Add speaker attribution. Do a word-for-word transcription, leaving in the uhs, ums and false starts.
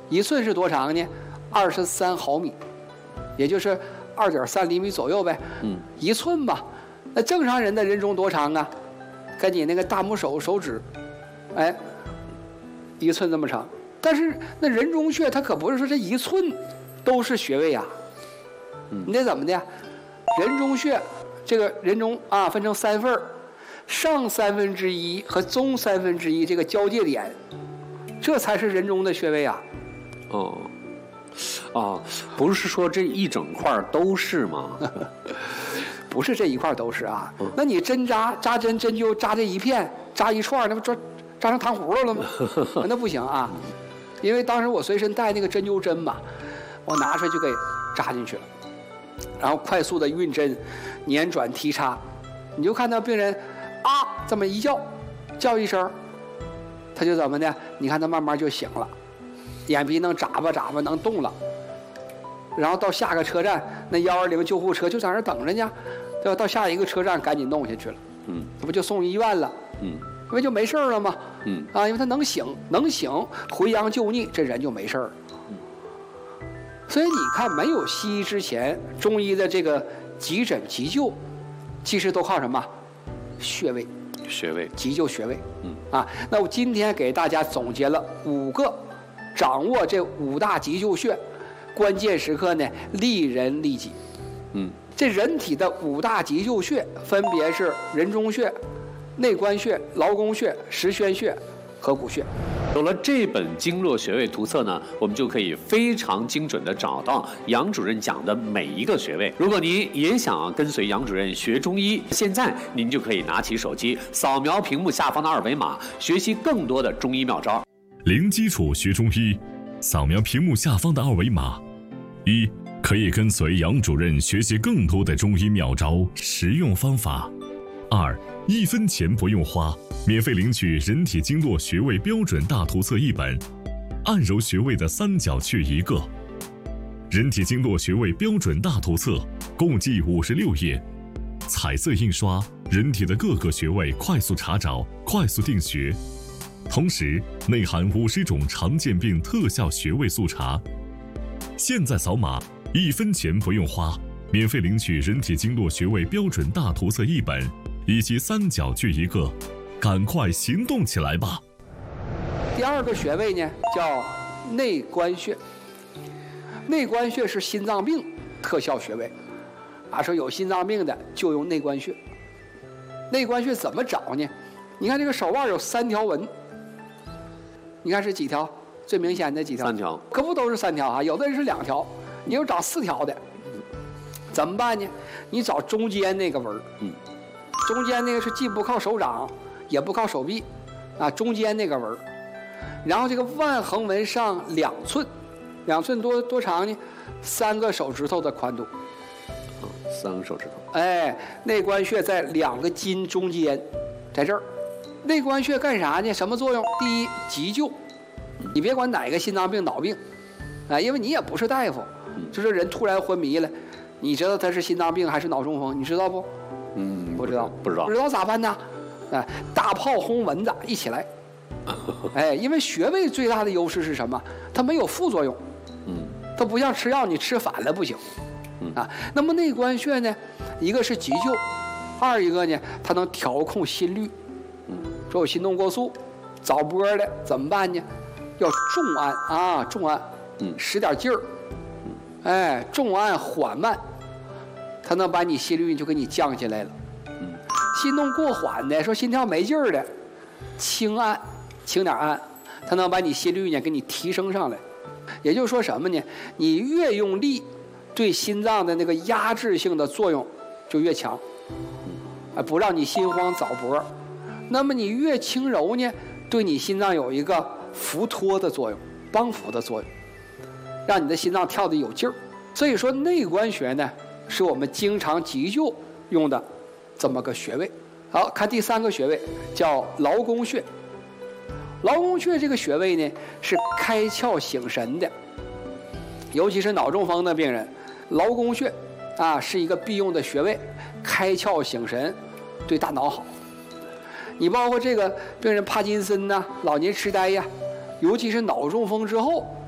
Speaker 1: 一寸是多长呢？二十三毫米，也就是二点三厘米左右呗。
Speaker 2: 嗯，
Speaker 1: 一寸吧。那正常人的人中多长啊？跟你那个大拇手手指，哎，一寸这么长。但是那人中穴它可不是说这一寸都是穴位啊。
Speaker 2: 嗯，
Speaker 1: 你得怎么的？人中穴这个人中啊分成三份儿，上三分之一和中三分之一这个交界点，这才是人中的穴位啊。
Speaker 2: 哦，啊，不是说这一整块都是吗？
Speaker 1: 不是这一块都是啊。嗯、那你针扎扎针针灸扎这一片扎一串，那不扎扎成糖葫芦了吗？那不行啊，因为当时我随身带那个针灸针嘛，我拿出来就给扎进去了，然后快速的运针，捻转提插，你就看到病人啊这么一叫，叫一声，他就怎么的？你看他慢慢就醒了，眼皮能眨巴眨巴，能动了。然后到下个车站，那幺二零救护车就在那等着呢，对吧？到下一个车站赶紧弄下去了，
Speaker 2: 嗯，
Speaker 1: 这不就送医院了，
Speaker 2: 嗯，
Speaker 1: 因为就没事了嘛，
Speaker 2: 嗯，
Speaker 1: 啊，因为他能醒，能醒，回阳救逆，这人就没事了。
Speaker 2: 嗯，
Speaker 1: 所以你看，没有西医之前，中医的这个急诊急救，其实都靠什么？穴位，
Speaker 2: 穴位，
Speaker 1: 急救穴位，
Speaker 2: 嗯，
Speaker 1: 啊，那我今天给大家总结了五个，掌握这五大急救穴。关键时刻呢，利人利己。
Speaker 2: 嗯，
Speaker 1: 这人体的五大急救穴分别是人中穴、内关穴、劳宫穴、十宣穴和骨穴。
Speaker 2: 有了这本经络穴位图册呢，我们就可以非常精准地找到杨主任讲的每一个穴位。如果您也想跟随杨主任学中医，现在您就可以拿起手机，扫描屏幕下方的二维码，学习更多的中医妙招。
Speaker 3: 零基础学中医，扫描屏幕下方的二维码。一，可以跟随杨主任学习更多的中医妙招、实用方法。二，一分钱不用花，免费领取人体经络穴位标准大图册一本，按揉穴位的三角穴一个。人体经络穴位标准大图册共计五十六页，彩色印刷，人体的各个穴位快速查找、快速定穴，同时内含五十种常见病特效穴位速查。现在扫码，一分钱不用花，免费领取人体经络穴位标准大图册一本，以及三角穴一个，赶快行动起来吧！
Speaker 1: 第二个穴位呢，叫内关穴。内关穴是心脏病特效穴位，啊，说有心脏病的就用内关穴。内关穴怎么找呢？你看这个手腕有三条纹，你看是几条？最明显的几条？
Speaker 2: 三条，
Speaker 1: 可不都是三条啊？有的人是两条，也有找四条的。怎么办呢？你找中间那个纹，
Speaker 2: 嗯，
Speaker 1: 中间那个是既不靠手掌，也不靠手臂，啊，中间那个纹。然后这个腕横纹上两寸，两寸多多长呢？三个手指头的宽度。
Speaker 2: 啊，三个手指头。
Speaker 1: 哎，内关穴在两个筋中间，在这儿。内关穴干啥呢？什么作用？第一，急救。你别管哪个心脏病、脑病，啊，因为你也不是大夫，就这人突然昏迷了，你知道他是心脏病还是脑中风？你知道不？
Speaker 2: 嗯，
Speaker 1: 不知道，
Speaker 2: 不知道，
Speaker 1: 不知道咋办呢？哎，大炮轰蚊子一起来，哎，因为穴位最大的优势是什么？它没有副作用，
Speaker 2: 嗯，
Speaker 1: 它不像吃药，你吃反了不行，
Speaker 2: 嗯
Speaker 1: 啊。那么内关穴呢，一个是急救，二一个呢，它能调控心率，
Speaker 2: 嗯，
Speaker 1: 说有心动过速、早搏的怎么办呢？要重按啊，重按，
Speaker 2: 嗯，
Speaker 1: 使点劲儿，嗯，哎，重按缓慢，它能把你心率就给你降下来了。
Speaker 2: 嗯，
Speaker 1: 心动过缓的，说心跳没劲儿的，轻按，轻点按，它能把你心率呢给你提升上来。也就是说什么呢？你越用力，对心脏的那个压制性的作用就越强，啊，不让你心慌早搏。那么你越轻柔呢，对你心脏有一个扶托的作用，帮扶的作用，让你的心脏跳得有劲儿。所以说内关穴呢，是我们经常急救用的这么个穴位。好，看第三个穴位叫劳宫穴。劳宫穴这个穴位呢，是开窍醒神的，尤其是脑中风的病人，劳宫穴啊是一个必用的穴位，开窍醒神，对大脑好。你包括这个病人帕金森呐、老年痴呆呀，尤其是脑中风之后，